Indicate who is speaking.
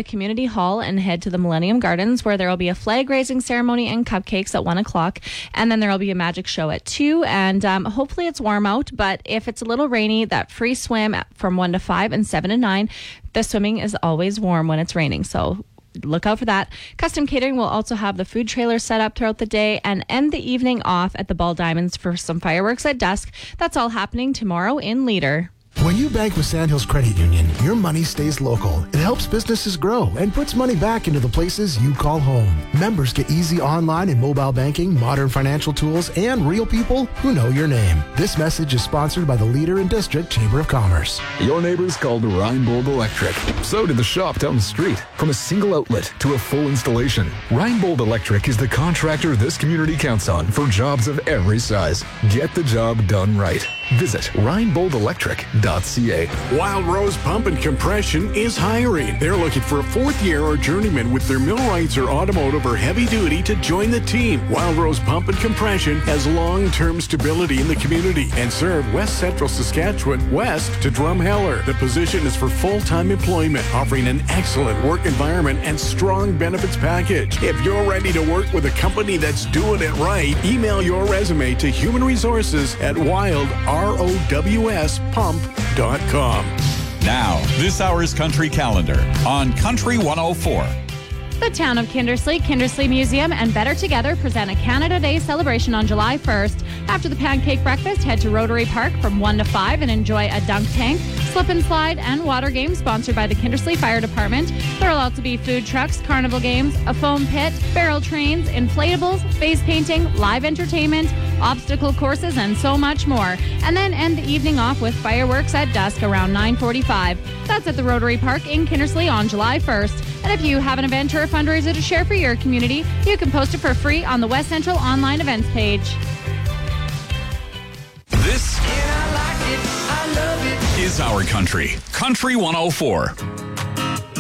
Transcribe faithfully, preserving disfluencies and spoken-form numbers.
Speaker 1: community hall and head to the Millennium Gardens, where there will be a flag raising ceremony and cupcakes at one o'clock. And then there will be a magic show at two. And um, hopefully it's warm out. But if it's a little rainy, that free swim from one to five and seven to nine. The swimming is always warm when it's raining. So look out for that. Custom Catering will also have the food trailer set up throughout the day and end the evening off at the Ball Diamonds for some fireworks at dusk. That's all happening tomorrow in Leader.
Speaker 2: When you bank with Sandhills Credit Union, your money stays local. It helps businesses grow and puts money back into the places you call home. Members get easy online and mobile banking, modern financial tools, and real people who know your name. This message is sponsored by the Leader and District Chamber of Commerce.
Speaker 3: Your neighbors called Rheinbold Electric. So did the shop down the street. From a single outlet to a full installation, Rheinbold Electric is the contractor this community counts on for jobs of every size. Get the job done right. Visit rheinbold electric dot c a.
Speaker 4: Wild Rose Pump and Compression is hiring. They're looking for a fourth year or journeyman with their millwrights or automotive or heavy duty to join the team. Wild Rose Pump and Compression has long-term stability in the community and serve West Central Saskatchewan west to Drumheller. The position is for full-time employment, offering an excellent work environment and strong benefits package. If you're ready to work with a company that's doing it right, email your resume to human resources at wild R O W S pump dot com.
Speaker 5: Now, this hour's Country Calendar on Country one oh four.
Speaker 1: The town of Kindersley, Kindersley Museum, and Better Together present a Canada Day celebration on July first. After the pancake breakfast, head to Rotary Park from one to five and enjoy a dunk tank, slip and slide, and water game sponsored by the Kindersley Fire Department. There will also be food trucks, carnival games, a foam pit, barrel trains, inflatables, face painting, live entertainment, obstacle courses, and so much more. And then end the evening off with fireworks at dusk around nine forty-five. That's at the Rotary Park in Kindersley on July first. And if you have an event or a fundraiser to share for your community, you can post it for free on the West Central online events page.
Speaker 5: This is our country. Country one oh four.